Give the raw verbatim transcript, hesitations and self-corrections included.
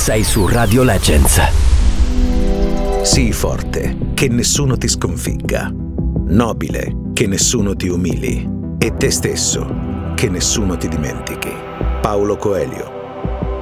sei su Radio Legends. Sii forte, che nessuno ti sconfigga. Nobile, che nessuno ti umili. E te stesso, che nessuno ti dimentichi. Paulo Coelho.